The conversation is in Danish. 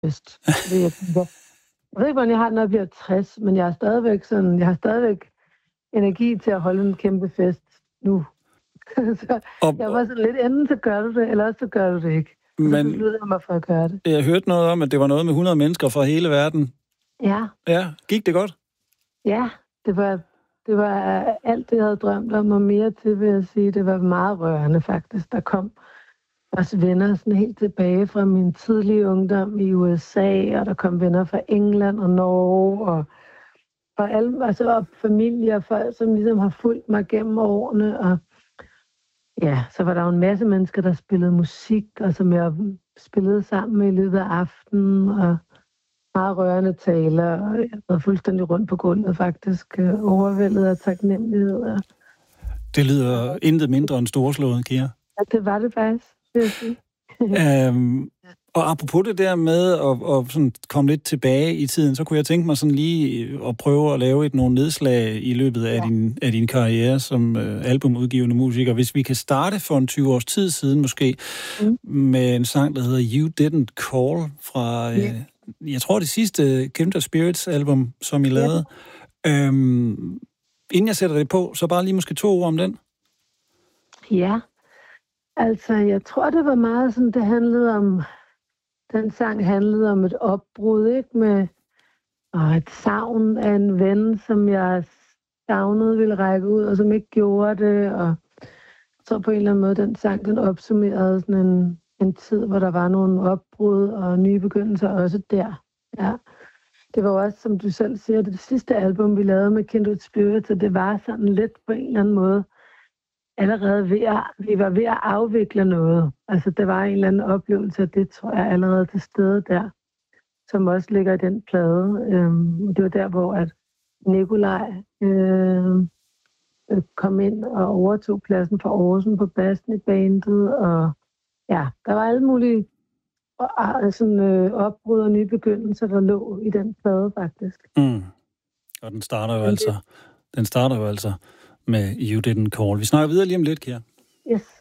fest. Jeg ved ikke, hvordan jeg har det, når jeg bliver 60, men jeg har stadigvæk energi til at holde en kæmpe fest nu. Så jeg var sådan lidt, enten så gør du det, eller også så gør du det ikke. Og så besluttede jeg mig for at gøre det. Jeg hørte noget om, at det var noget med 100 mennesker fra hele verden. Ja. Ja, gik det godt? Ja, det var alt det, jeg havde drømt om, og mere til, vil jeg sige. Det var meget rørende, faktisk. Der kom også venner sådan helt tilbage fra min tidlige ungdom i USA, og der kom venner fra England og Norge, og alle, altså og familier, folk, som ligesom har fulgt mig gennem årene, og ja, så var der jo en masse mennesker, der spillede musik, og som jeg spillede sammen med i løbet af aftenen, og meget rørende taler, og jeg var fuldstændig rundt på gulvet, faktisk overvældet af taknemmelighed. Det lyder intet mindre end storslået, Kira. Ja, det var det faktisk, vil jeg sige. Og apropos det der med at sådan komme lidt tilbage i tiden, så kunne jeg tænke mig sådan lige at prøve at lave nogle nedslag i løbet af din karriere som albumudgivende musiker. Hvis vi kan starte for en 20 års tid siden måske, med en sang, der hedder You Didn't Call fra, jeg tror det sidste Kindred Spirits album, som I lavede. Inden jeg sætter det på, så bare lige måske 2 ord om den. Ja, altså jeg tror det var meget sådan, det handlede om, den sang handlede om et opbrud, ikke? Med et savn af en ven, som jeg savnede ville række ud, og som ikke gjorde det. Og jeg tror på en eller anden måde, den sang, den opsummerede sådan en tid, hvor der var nogle opbrud og nye begyndelser også der. Ja. Det var også, som du selv siger, det sidste album, vi lavede med Kindred Spirits, og det var sådan lidt på en eller anden måde allerede vi var ved at afvikle noget. Altså, der var en eller anden oplevelse, og det tror jeg allerede til stede der, som også ligger i den plade. Det var der, hvor at Nikolaj kom ind og overtog pladsen for Aarhusen på bassen i bandet, og ja, der var alle mulige opbrud og nye begyndelser, der lå i den plade, faktisk. Og den starter jo altså med You Didn't Call. Vi snakker videre lige om lidt, Kira. Yes.